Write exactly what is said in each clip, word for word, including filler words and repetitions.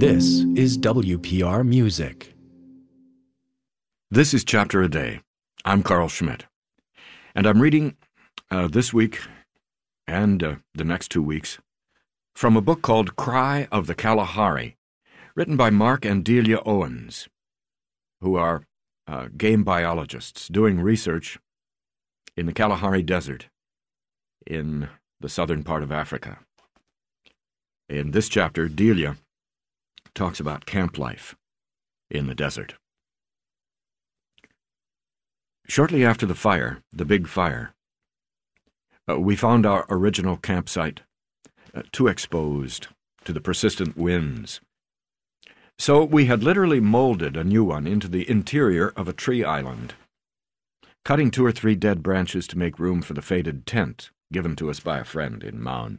This is W P R Music. This is Chapter a Day. I'm Carl Schmidt, and I'm reading uh, this week and uh, the next two weeks from a book called Cry of the Kalahari, written by Mark and Delia Owens, who are uh, game biologists doing research in the Kalahari Desert in the southern part of Africa. In this chapter, Delia talks about camp life in the desert. Shortly after the fire, the big fire, uh, we found our original campsite uh, too exposed to the persistent winds. So we had literally molded a new one into the interior of a tree island, cutting two or three dead branches to make room for the faded tent given to us by a friend in Maun.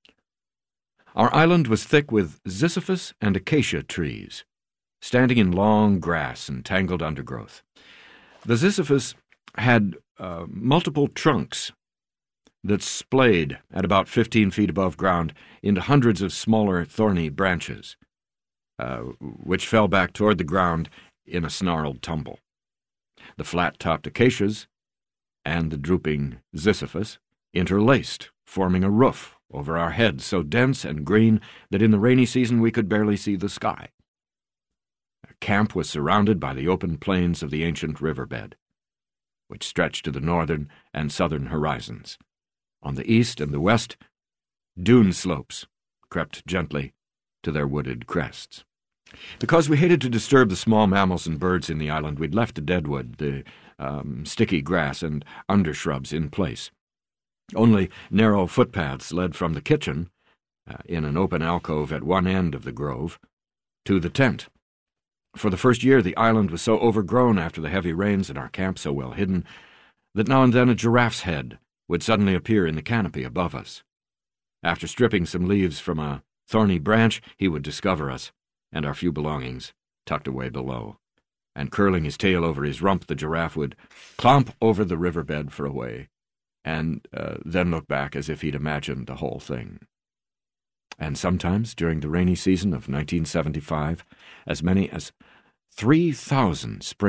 Our island was thick with ziziphus and acacia trees, standing in long grass and tangled undergrowth. The ziziphus had uh, multiple trunks that splayed at about fifteen feet above ground into hundreds of smaller thorny branches, uh, which fell back toward the ground in a snarled tumble. The flat-topped acacias and the drooping ziziphus interlaced, forming a roof over our heads so dense and green that in the rainy season we could barely see the sky. Our camp was surrounded by the open plains of the ancient riverbed, which stretched to the northern and southern horizons. On the east and the west, dune slopes crept gently to their wooded crests. Because we hated to disturb the small mammals and birds in the island, we'd left the deadwood, the um, sticky grass, and undershrubs in place. Only narrow footpaths led from the kitchen, uh, in an open alcove at one end of the grove, to the tent. For the first year, the island was so overgrown after the heavy rains and our camp so well hidden that now and then a giraffe's head would suddenly appear in the canopy above us. After stripping some leaves from a thorny branch, he would discover us and our few belongings tucked away below, and curling his tail over his rump, the giraffe would clomp over the riverbed for a way, and uh, then look back as if he'd imagined the whole thing. And sometimes, during the rainy season of nineteen seventy-five, as many as three thousand spring